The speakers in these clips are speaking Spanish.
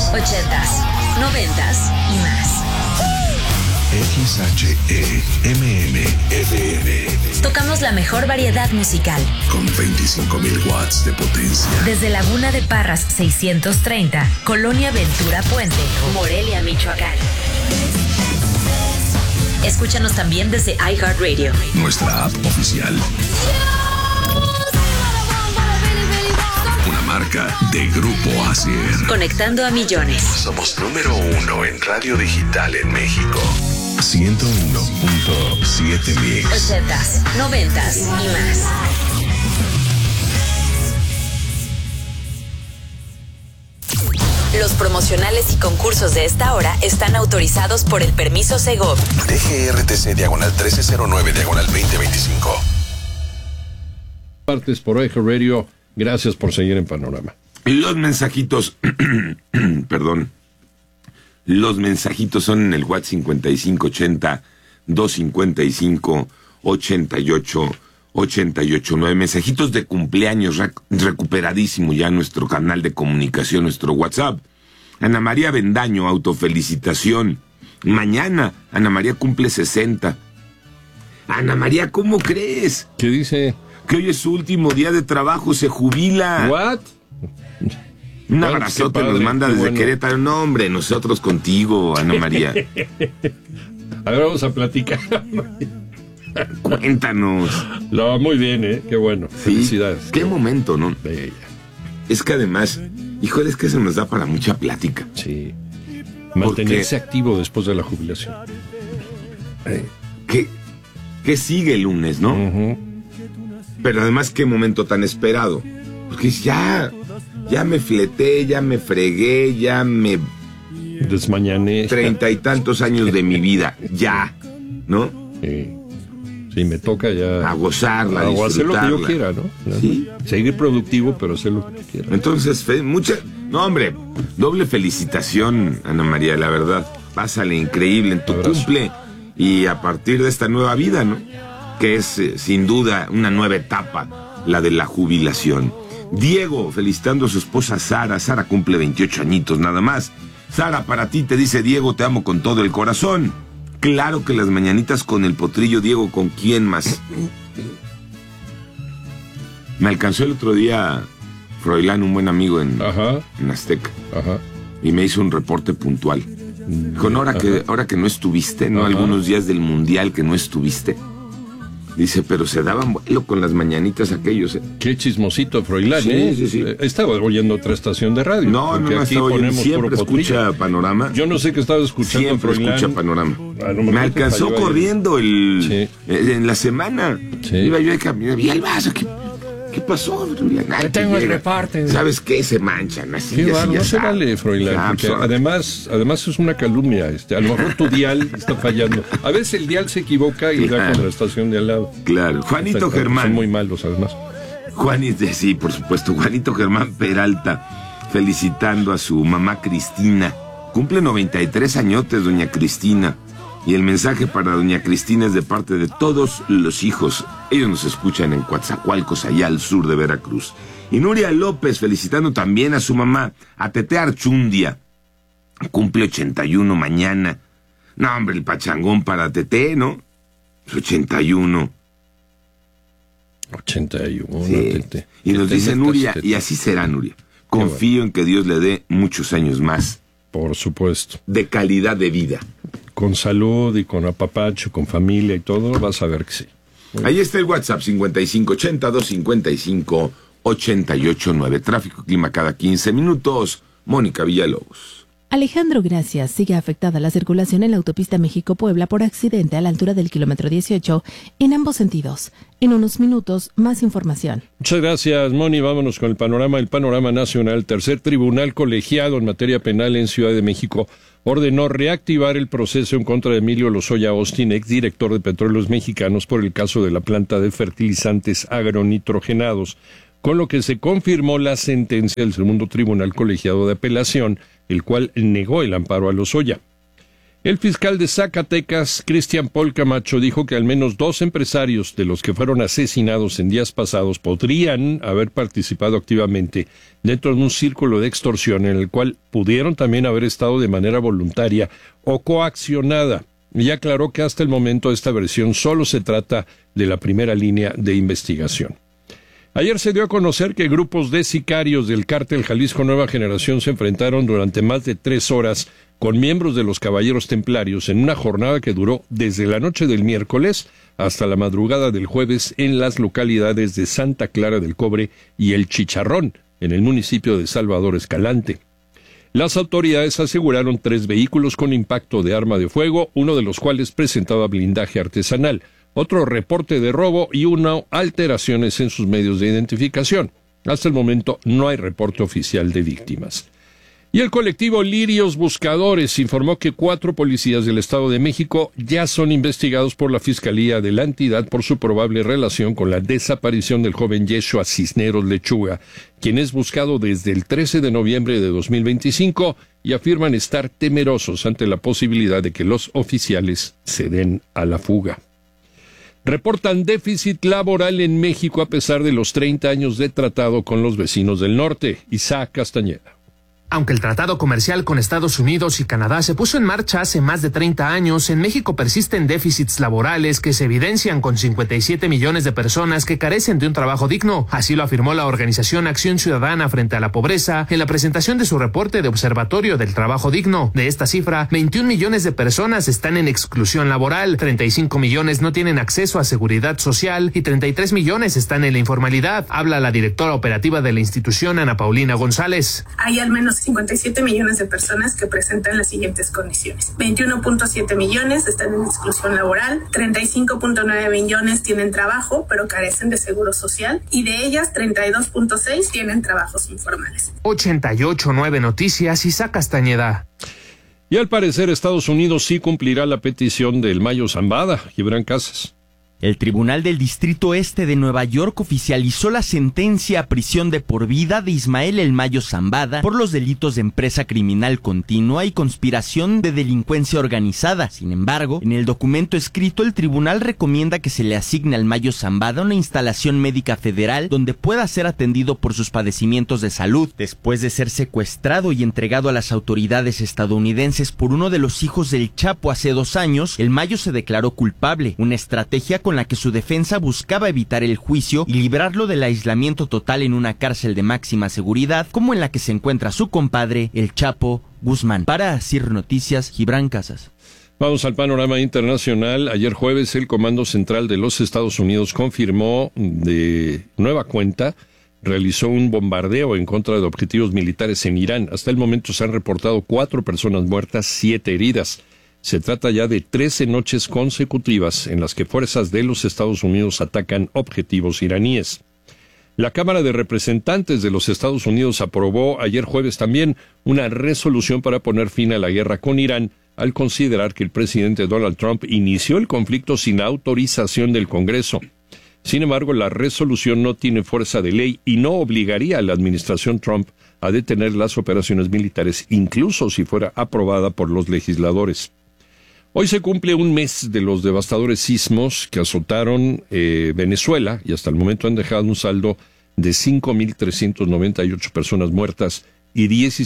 80s, 90s y más. XHEMM-FM. Tocamos la mejor variedad musical. Con 25,000 watts de potencia. Desde Laguna de Parras 630, Colonia Ventura Puente, Morelia, Michoacán. Escúchanos también desde iHeartRadio. Nuestra app oficial. Una marca de Grupo Asier. Conectando a millones. Somos número 1 en radio digital en México. 101.7 Mix. 80s, 90s y más. Los promocionales y concursos de esta hora están autorizados por el permiso Segov. DGRTC /1309/2025. Partes por iHeartRadio. Gracias por seguir en Panorama. Los mensajitos, perdón. Los mensajitos son en el WhatsApp 5580-255-8889. Mensajitos de cumpleaños, recuperadísimo ya nuestro canal de comunicación, nuestro WhatsApp. Ana María Bendaño, autofelicitación. Mañana Ana María cumple 60. Ana María, ¿cómo crees? ¿Qué dice? Que hoy es su último día de trabajo, se jubila. ¿What? Un abrazote nos manda desde Querétaro. No, hombre, nosotros contigo, Ana María. A ver, vamos a platicar. Cuéntanos. No, muy bien, qué bueno. Sí, felicidades. Qué momento, ¿no? Bella. Es que además, híjole, es que se nos da para mucha plática. Sí. Mantenerse activo después de la jubilación. ¿Qué sigue el lunes, no? Uh-huh. Pero además, qué momento tan esperado. Porque ya me fleté, ya me fregué, ya me... Desmañané. 30 y tantos años de mi vida, ya, ¿no? Sí, me toca ya... A gozarla, o hacer lo que yo disfrutarla. quiera, ¿no? Sí. Seguir productivo, pero hacer lo que yo quiera. Entonces, no, hombre, doble felicitación, Ana María, la verdad. Pásale increíble en tu cumple y a partir de esta nueva vida, ¿no? Que es, sin duda, una nueva etapa, la de la jubilación. Diego, felicitando a su esposa Sara. Sara cumple 28 añitos, nada más. Sara, para ti, te dice Diego, te amo con todo el corazón. Claro que las mañanitas con el potrillo, Diego, ¿con quién más? Me alcanzó el otro día Froilán, un buen amigo en Azteca. Ajá. Y me hizo un reporte puntual. Con ahora que no estuviste, ¿no? Algunos días del Mundial que no estuviste. Dice, pero se daban vuelo con las mañanitas aquellos, ¿eh? Qué chismosito, Froilán, Sí, sí. Estaba oyendo otra estación de radio. No, aquí estaba oyendo. ponemos Siempre puro potrillo. escucha Panorama. Yo no sé qué estaba escuchando, Siempre Froilán. escucha Panorama. Me alcanzó corriendo en la semana. Sí. Iba yo de camino, vi el vaso. ¿Qué pasó? Tengo el reparto. ¿Sabes qué? Se manchan así. Qué así, no se vale, Froilán, porque además es una calumnia. A lo mejor tu dial está fallando. A veces el dial se equivoca y da con la estación de al lado. Claro. Juanito Germán. Son muy malos, además. Sí, por supuesto. Juanito Germán Peralta, felicitando a su mamá Cristina. Cumple 93 añotes, doña Cristina. Y el mensaje para doña Cristina es de parte de todos los hijos. Ellos nos escuchan en Coatzacoalcos, allá al sur de Veracruz. Y Nuria López felicitando también a su mamá, a Tete Archundia. Cumple 81 mañana. No, hombre, el pachangón para Tete, ¿no? 81. 81, sí. Tete. Y nos dice Nuria, y así será, Nuria. Confío en que Dios le dé muchos años más. Por supuesto. De calidad de vida. Con salud y con apapacho, con familia y todo, vas a ver que sí. Ahí está el WhatsApp, 5580-255-889. Tráfico, clima cada 15 minutos. Mónica Villalobos. Alejandro, gracias. Sigue afectada la circulación en la autopista México-Puebla por accidente a la altura del kilómetro 18 en ambos sentidos. En unos minutos, más información. Muchas gracias, Moni. Vámonos con el panorama nacional. Tercer tribunal colegiado en materia penal en Ciudad de México ordenó reactivar el proceso en contra de Emilio Lozoya Austin, exdirector de Petróleos Mexicanos, por el caso de la planta de fertilizantes agronitrogenados, con lo que se confirmó la sentencia del segundo tribunal colegiado de apelación, el cual negó el amparo a Lozoya. El fiscal de Zacatecas, Cristian Paul Camacho, dijo que al menos 2 empresarios de los que fueron asesinados en días pasados podrían haber participado activamente dentro de un círculo de extorsión en el cual pudieron también haber estado de manera voluntaria o coaccionada. Y aclaró que hasta el momento esta versión solo se trata de la primera línea de investigación. Ayer se dio a conocer que grupos de sicarios del cártel Jalisco Nueva Generación se enfrentaron durante más de 3 horas con miembros de los Caballeros Templarios en una jornada que duró desde la noche del miércoles hasta la madrugada del jueves en las localidades de Santa Clara del Cobre y El Chicharrón, en el municipio de Salvador Escalante. Las autoridades aseguraron 3 vehículos con impacto de arma de fuego, uno de los cuales presentaba blindaje artesanal, otro reporte de robo y 1 alteraciones en sus medios de identificación. Hasta el momento no hay reporte oficial de víctimas. Y el colectivo Lirios Buscadores informó que 4 policías del Estado de México ya son investigados por la Fiscalía de la entidad por su probable relación con la desaparición del joven Yeshua Cisneros Lechuga, quien es buscado desde el 13 de noviembre de 2025 y afirman estar temerosos ante la posibilidad de que los oficiales se den a la fuga. Reportan déficit laboral en México a pesar de los 30 años de tratado con los vecinos del norte. Isaac Castañeda. Aunque el tratado comercial con Estados Unidos y Canadá se puso en marcha hace más de 30 años, en México persisten déficits laborales que se evidencian con 57 millones de personas que carecen de un trabajo digno. Así lo afirmó la organización Acción Ciudadana frente a la Pobreza en la presentación de su reporte de Observatorio del Trabajo Digno. De esta cifra, 21 millones de personas están en exclusión laboral, 35 millones no tienen acceso a seguridad social y 33 millones están en la informalidad. Habla la directora operativa de la institución, Ana Paulina González. Hay al menos 57 millones de personas que presentan las siguientes condiciones. 21.7 millones están en exclusión laboral, 35.9 millones tienen trabajo pero carecen de seguro social y de ellas 32.6 tienen trabajos informales. 88.9 Noticias, Isaac Castañeda. Y al parecer Estados Unidos sí cumplirá la petición del Mayo Zambada, Gibran Casas. El Tribunal del Distrito Este de Nueva York oficializó la sentencia a prisión de por vida de Ismael El Mayo Zambada por los delitos de empresa criminal continua y conspiración de delincuencia organizada. Sin embargo, en el documento escrito, el tribunal recomienda que se le asigne al Mayo Zambada una instalación médica federal donde pueda ser atendido por sus padecimientos de salud. Después de ser secuestrado y entregado a las autoridades estadounidenses por uno de los hijos del Chapo hace 2 años, El Mayo se declaró culpable, una estrategia con la que su defensa buscaba evitar el juicio y librarlo del aislamiento total en una cárcel de máxima seguridad, como en la que se encuentra su compadre, el Chapo Guzmán. Para CIR Noticias, Gibran Casas. Vamos al panorama internacional. Ayer jueves, el Comando Central de los Estados Unidos confirmó de nueva cuenta realizó un bombardeo en contra de objetivos militares en Irán. Hasta el momento se han reportado 4 personas muertas, 7 heridas. Se trata ya de 13 noches consecutivas en las que fuerzas de los Estados Unidos atacan objetivos iraníes. La Cámara de Representantes de los Estados Unidos aprobó ayer jueves también una resolución para poner fin a la guerra con Irán, al considerar que el presidente Donald Trump inició el conflicto sin autorización del Congreso. Sin embargo, la resolución no tiene fuerza de ley y no obligaría a la administración Trump a detener las operaciones militares, incluso si fuera aprobada por los legisladores. Hoy se cumple un mes de los devastadores sismos que azotaron Venezuela y hasta el momento han dejado un saldo de 5.398 personas muertas y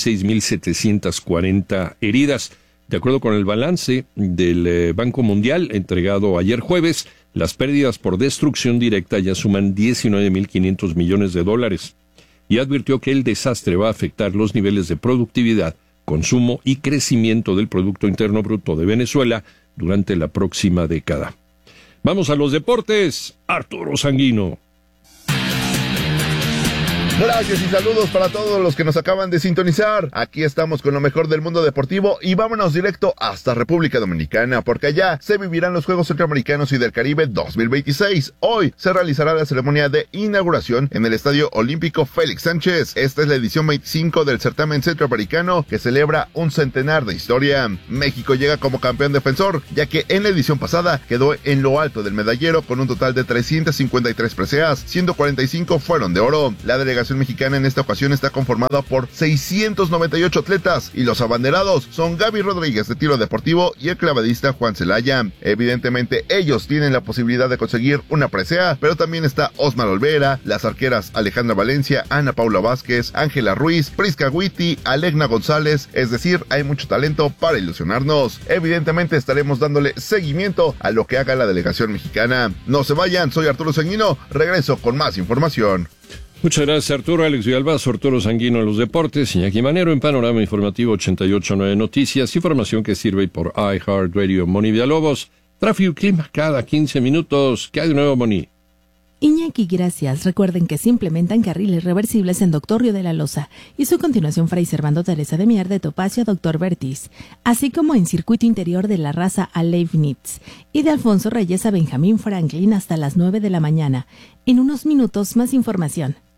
16.740 heridas. De acuerdo con el balance del Banco Mundial entregado ayer jueves, las pérdidas por destrucción directa ya suman $19.500 millones y advirtió que el desastre va a afectar los niveles de productividad, consumo y crecimiento del Producto Interno Bruto de Venezuela durante la próxima década. Vamos a los deportes. Arturo Sanguino. Gracias y saludos para todos los que nos acaban de sintonizar. Aquí estamos con lo mejor del mundo deportivo y vámonos directo hasta República Dominicana, porque allá se vivirán los Juegos Centroamericanos y del Caribe 2026. Hoy se realizará la ceremonia de inauguración en el Estadio Olímpico Félix Sánchez. Esta es la edición 25 del certamen centroamericano que celebra un centenar de historia. México llega como campeón defensor, ya que en la edición pasada quedó en lo alto del medallero con un total de 353 preseas, 145 fueron de oro. La delegación delegación mexicana en esta ocasión está conformada por 698 atletas y los abanderados son Gaby Rodríguez de tiro deportivo y el clavadista Juan Celaya. Evidentemente ellos tienen la posibilidad de conseguir una presea, pero también está Osmar Olvera, las arqueras Alejandra Valencia, Ana Paula Vázquez, Ángela Ruiz, Prisca Guiti, Alegna González, es decir, hay mucho talento para ilusionarnos. Evidentemente estaremos dándole seguimiento a lo que haga la delegación mexicana. No se vayan, soy Arturo Sanguino, regreso con más información. Muchas gracias, Arturo. Alex Villalbazo, Arturo Sanguino en los deportes, Iñaki Manero en Panorama Informativo 88.9 Noticias, información que sirve por iHeartRadio. Moni Villalobos, tráfico y clima cada 15 minutos. ¿Qué hay de nuevo, Moni? Iñaki, gracias. Recuerden que se implementan carriles reversibles en Doctor Río de la Loza y su continuación Fray Servando Teresa de Mier de Topacio a Doctor Vertis, así como en circuito interior de La Raza a Leibniz y de Alfonso Reyes a Benjamín Franklin hasta las 9 de la mañana. En unos minutos más información.